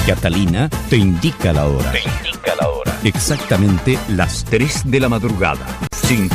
Catalina te indica la hora. Exactamente las 3 de la madrugada.